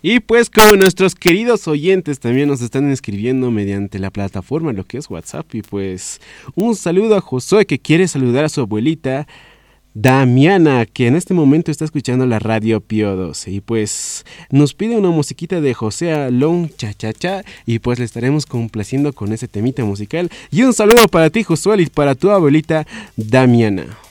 Y pues como nuestros queridos oyentes también nos están escribiendo mediante la plataforma, lo que es WhatsApp, y pues un saludo a Josué que quiere saludar a su abuelita Damiana, que en este momento está escuchando la radio Pío 12 y pues nos pide una musiquita de José Alón Cha Cha Cha y pues le estaremos complaciendo con ese temita musical. Y un saludo para ti, Josué, y para tu abuelita Damiana.